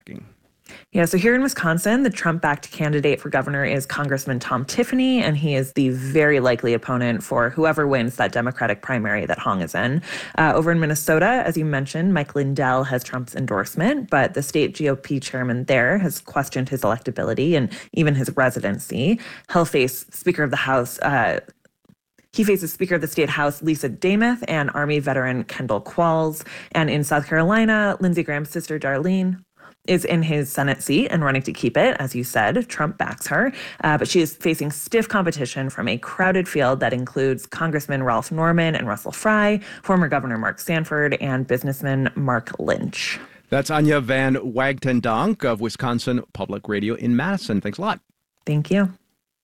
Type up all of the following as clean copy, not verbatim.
Yeah, so here in Wisconsin, the Trump-backed candidate for governor is Congressman Tom Tiffany, and he is the very likely opponent for whoever wins that Democratic primary that Hong is in. Over in Minnesota, as you mentioned, Mike Lindell has Trump's endorsement, but the state GOP chairman there has questioned his electability and even his residency. He'll face Speaker of the House He faces Speaker of the State House Lisa Dameth and Army veteran Kendall Qualls. And in South Carolina, Lindsey Graham's sister Darlene is in his Senate seat and running to keep it. As you said, Trump backs her, but she is facing stiff competition from a crowded field that includes Congressman Ralph Norman and Russell Fry, former Governor Mark Sanford, and businessman Mark Lynch. That's Anya Van Wagtendonk of Wisconsin Public Radio in Madison. Thanks a lot. Thank you.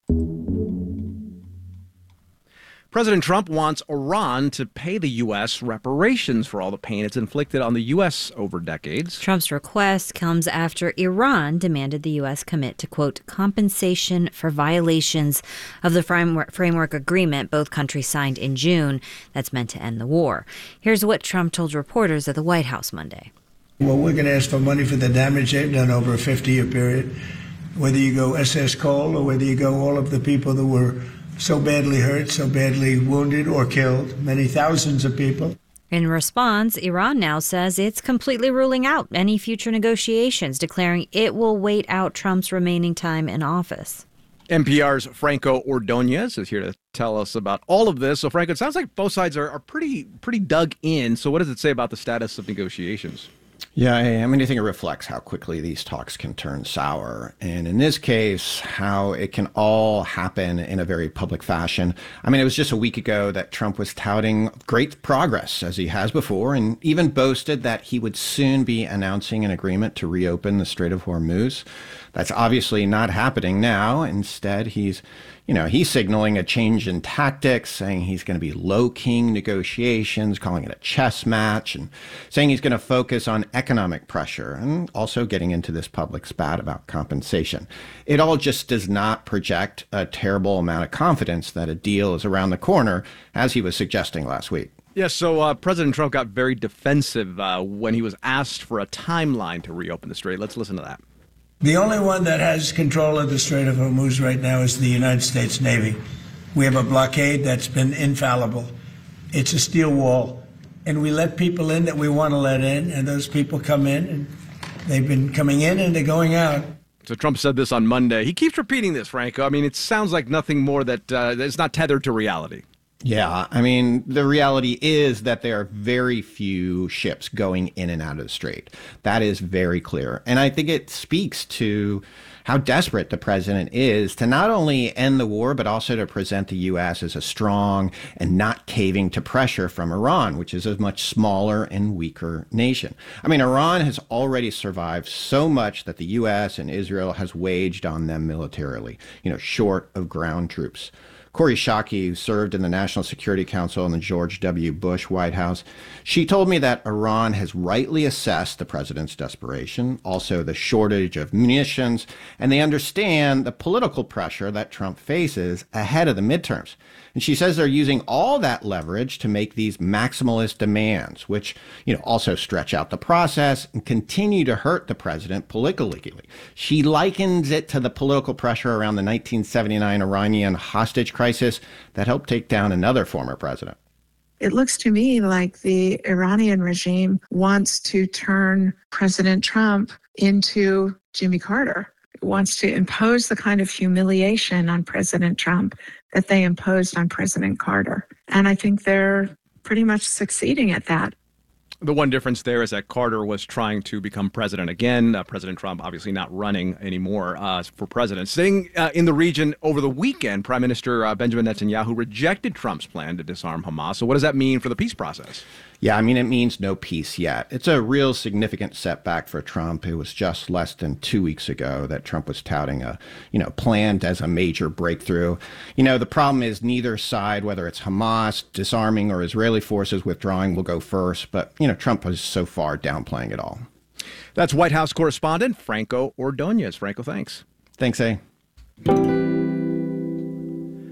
President Trump wants Iran to pay the U.S. reparations for all the pain it's inflicted on the U.S. over decades. Trump's request comes after Iran demanded the U.S. commit to, quote, compensation for violations of the framework agreement both countries signed in June that's meant to end the war. Here's what Trump told reporters at the White House Monday. Well, we're going to ask for money for the damage they've done over a 50-year period, whether you go SS Cole or whether you go all of the people that were so badly hurt, so badly wounded or killed, many thousands of people. In response, Iran now says it's completely ruling out any future negotiations, declaring it will wait out Trump's remaining time in office. NPR's Franco Ordonez is here to tell us about all of this. So, Franco, it sounds like both sides are pretty dug in. So what does it say about the status of negotiations? Yeah, I mean, I think it reflects how quickly these talks can turn sour. And in this case, how it can all happen in a very public fashion. I mean, it was just a week ago that Trump was touting great progress, as he has before, and even boasted that he would soon be announcing an agreement to reopen the Strait of Hormuz. That's obviously not happening now. Instead, he's signaling a change in tactics, saying he's going to be low-keying negotiations, calling it a chess match, and saying he's going to focus on economic pressure, and also getting into this public spat about compensation. It all just does not project a terrible amount of confidence that a deal is around the corner, as he was suggesting last week. Yes, so President Trump got very defensive when he was asked for a timeline to reopen the strait. Let's listen to that. The only one that has control of the Strait of Hormuz right now is the United States Navy. We have a blockade that's been infallible. It's a steel wall. And we let people in that we want to let in, and those people come in, and they've been coming in and they're going out. So Trump said this on Monday. He keeps repeating this, Franco. I mean, it sounds like nothing more that is not tethered to reality. Yeah, I mean, the reality is that there are very few ships going in and out of the strait. That is very clear. And I think it speaks to how desperate the president is to not only end the war, but also to present the U.S. as a strong and not caving to pressure from Iran, which is a much smaller and weaker nation. I mean, Iran has already survived so much that the U.S. and Israel has waged on them militarily, short of ground troops. Kori Schake, who served in the National Security Council in the George W. Bush White House, she told me that Iran has rightly assessed the president's desperation, also the shortage of munitions, and they understand the political pressure that Trump faces ahead of the midterms. And she says they're using all that leverage to make these maximalist demands, which, also stretch out the process and continue to hurt the president politically. She likens it to the political pressure around the 1979 Iranian hostage crisis that helped take down another former president. It looks to me like the Iranian regime wants to turn President Trump into Jimmy Carter. It wants to impose the kind of humiliation on President Trump that they imposed on President Carter. And I think they're pretty much succeeding at that. The one difference there is that Carter was trying to become president again. President Trump obviously not running anymore for president. Sitting in the region over the weekend, Prime Minister Benjamin Netanyahu rejected Trump's plan to disarm Hamas. So what does that mean for the peace process? Yeah, I mean, it means no peace yet. It's a real significant setback for Trump. It was just less than 2 weeks ago that Trump was touting a, planned as a major breakthrough. The problem is neither side, whether it's Hamas disarming or Israeli forces withdrawing, will go first. But, Trump is so far downplaying it all. That's White House correspondent Franco Ordonez. Franco, thanks. Thanks, A.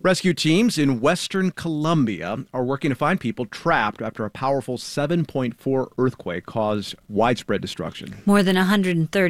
Rescue teams in western Colombia are working to find people trapped after a powerful 7.4 earthquake caused widespread destruction. More than 130